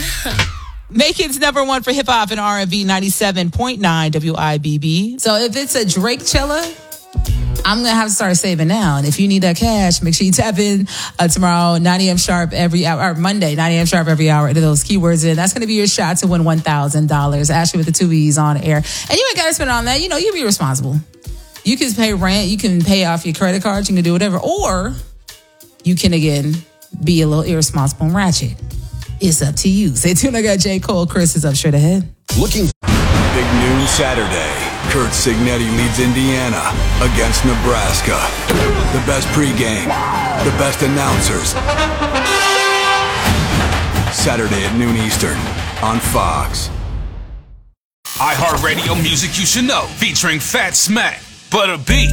Macon's number one for hip hop and R&B, 97.9 WIBB. So if it's a Drake chiller, I'm going to have to start saving now. And if you need that cash, make sure you tap in tomorrow, 9 a.m. sharp every hour, or Monday, 9 a.m. sharp every hour into those keywords. And that's going to be your shot to win $1,000. Ashley with the 2 E's on air. And you ain't got to spend it on that. You know, you be responsible. You can pay rent. You can pay off your credit cards. You can do whatever. Or you can, again, be a little irresponsible and ratchet. It's up to you. Stay tuned. I got J. Cole. Chris is up straight ahead. Big noon Saturday. Kurt Signetti leads Indiana against Nebraska. The best pregame. The best announcers. Saturday at noon Eastern on Fox. iHeartRadio music you should know. Featuring Fat Smack, Butter B,